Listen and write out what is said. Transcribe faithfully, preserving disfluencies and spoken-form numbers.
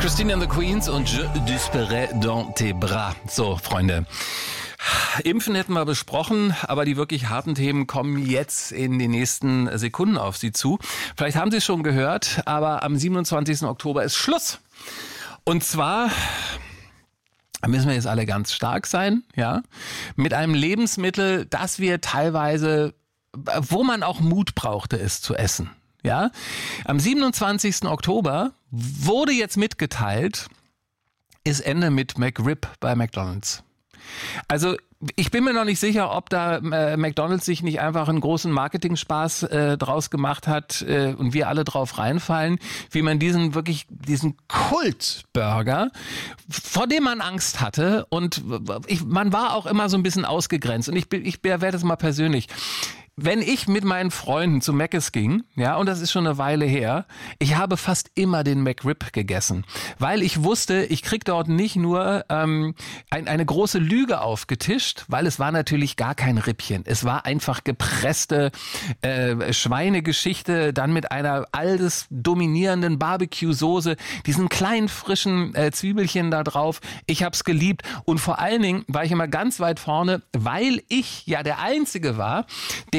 Christine and the Queens und Je disparais dans tes bras. So, Freunde. Impfen hätten wir besprochen, aber die wirklich harten Themen kommen jetzt in den nächsten Sekunden auf Sie zu. Vielleicht haben Sie es schon gehört, aber am siebenundzwanzigsten Oktober ist Schluss. Und zwar müssen wir jetzt alle ganz stark sein, ja, mit einem Lebensmittel, das wir teilweise, wo man auch Mut brauchte, es zu essen. Ja, am siebenundzwanzigsten Oktober wurde jetzt mitgeteilt, ist Ende mit McRib bei McDonald's. Also ich bin mir noch nicht sicher, ob da äh, McDonald's sich nicht einfach einen großen Marketing-Spaß äh, draus gemacht hat äh, und wir alle drauf reinfallen, wie man diesen wirklich, diesen Kultburger, vor dem man Angst hatte und ich, man war auch immer so ein bisschen ausgegrenzt und ich, ich werde es mal persönlich. Wenn ich mit meinen Freunden zu Mc's ging, ja, und das ist schon eine Weile her, ich habe fast immer den McRib gegessen, weil ich wusste, ich krieg dort nicht nur ähm, ein, eine große Lüge aufgetischt, weil es war natürlich gar kein Rippchen. Es war einfach gepresste äh, Schweinegeschichte, dann mit einer alles dominierenden Barbecue-Soße, diesen kleinen frischen äh, Zwiebelchen da drauf. Ich hab's geliebt und vor allen Dingen war ich immer ganz weit vorne, weil ich ja der Einzige war,